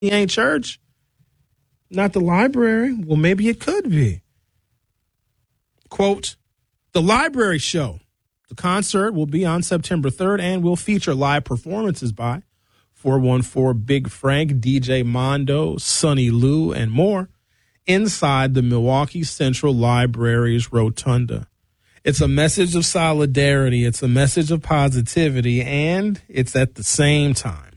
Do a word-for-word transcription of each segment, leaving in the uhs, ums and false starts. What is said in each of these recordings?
ain't church, not the library. Well, maybe it could be. Quote, the library show. The concert will be on September third and will feature live performances by four one four Big Frank, D J Mondo, Sonny Lou, and more inside the Milwaukee Central Library's Rotunda. It's a message of solidarity. It's a message of positivity, and it's at the same time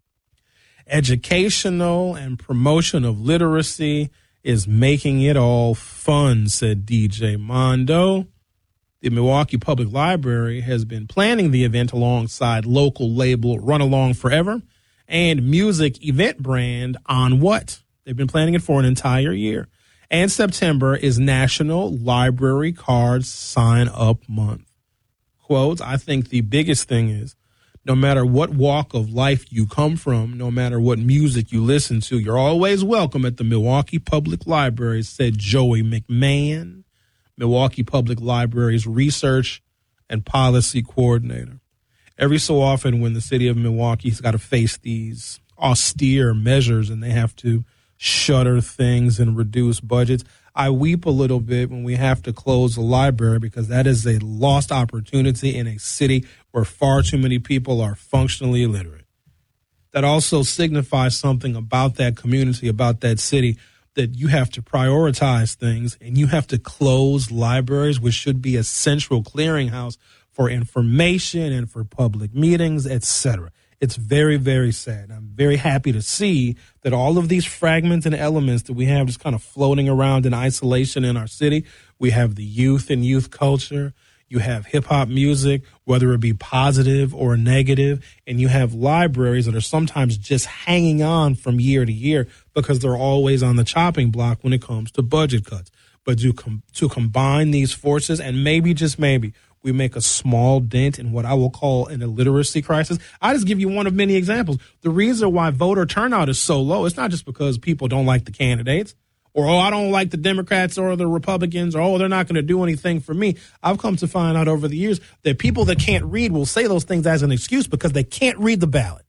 educational, and promotion of literacy is making it all fun, said D J Mondo. The Milwaukee Public Library has been planning the event alongside local label Run Along Forever and music event brand On What. They've been planning it for an entire year. And September is National Library Card Sign Up Month. Quote, I think the biggest thing is no matter what walk of life you come from, no matter what music you listen to, you're always welcome at the Milwaukee Public Library, said Joey McMahon, Milwaukee Public Library's research and policy coordinator. Every so often when the city of Milwaukee's got to face these austere measures and they have to shutter things and reduce budgets, I weep a little bit when we have to close the library because that is a lost opportunity in a city where far too many people are functionally illiterate. That also signifies something about that community, about that city, that you have to prioritize things and you have to close libraries, which should be a central clearinghouse for information and for public meetings, et cetera. It's very, very sad. I'm very happy to see that all of these fragments and elements that we have just kind of floating around in isolation in our city. We have the youth and youth culture. You have hip hop music, whether it be positive or negative, and you have libraries that are sometimes just hanging on from year to year because they're always on the chopping block when it comes to budget cuts. But to, com- to combine these forces and maybe, just maybe, we make a small dent in what I will call an illiteracy crisis. I just give you one of many examples. The reason why voter turnout is so low, it's not just because people don't like the candidates or, oh, I don't like the Democrats or the Republicans or, oh, they're not going to do anything for me. I've come to find out over the years that people that can't read will say those things as an excuse because they can't read the ballot.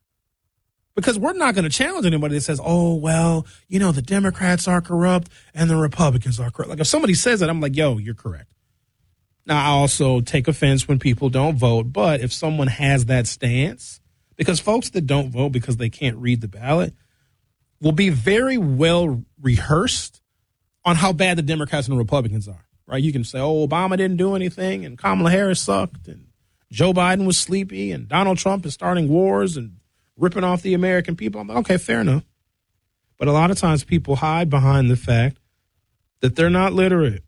Because we're not going to challenge anybody that says, oh, well, you know, the Democrats are corrupt and the Republicans are corrupt. Like if somebody says that, I'm like, yo, you're correct. Now, I also take offense when people don't vote, but if someone has that stance, because folks that don't vote because they can't read the ballot will be very well rehearsed on how bad the Democrats and the Republicans are, right? You can say, oh, Obama didn't do anything and Kamala Harris sucked and Joe Biden was sleepy and Donald Trump is starting wars and ripping off the American people. I'm like, okay, fair enough. But a lot of times people hide behind the fact that they're not literate.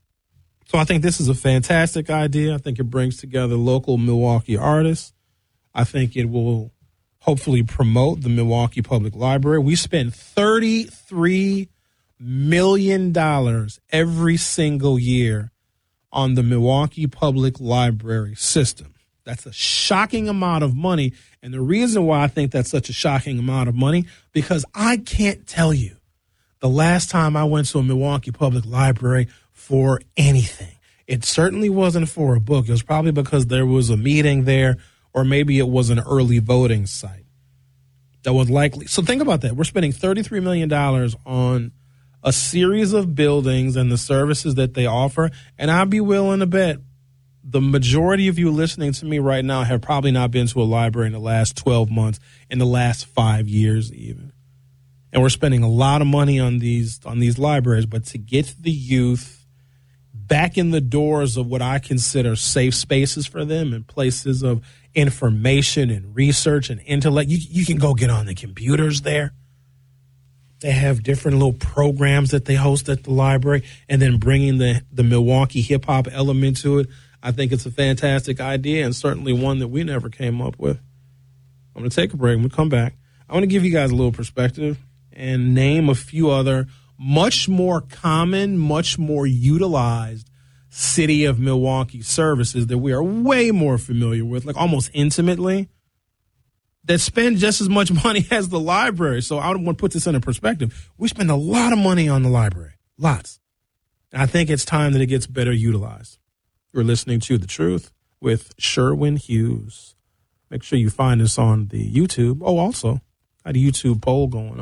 So I think this is a fantastic idea. I think it brings together local Milwaukee artists. I think it will hopefully promote the Milwaukee Public Library. We spend thirty-three million dollars every single year on the Milwaukee Public Library system. That's a shocking amount of money. And the reason why I think that's such a shocking amount of money, because I can't tell you the last time I went to a Milwaukee Public Library for anything. It certainly wasn't for a book. It was probably because there was a meeting there, or maybe it was an early voting site that was likely. So think about that. We're spending thirty-three million dollars on a series of buildings and the services that they offer. And I'd be willing to bet the majority of you listening to me right now have probably not been to a library in the last twelve months, in the last five years even. And we're spending a lot of money on these on these libraries, but to get the youth back in the doors of what I consider safe spaces for them and places of information and research and intellect, you, you can go get on the computers there. They have different little programs that they host at the library, and then bringing the, the Milwaukee hip-hop element to it. I think it's a fantastic idea and certainly one that we never came up with. I'm going to take a break. We'll come back. I want to give you guys a little perspective and name a few other much more common, much more utilized city of Milwaukee services that we are way more familiar with, like almost intimately, that spend just as much money as the library. So I want to put this in a perspective. We spend a lot of money on the library, lots. And I think it's time that it gets better utilized. You're listening to The Truth with Sherwin Hughes. Make sure you find us on the YouTube. Oh, also, got a YouTube poll going on.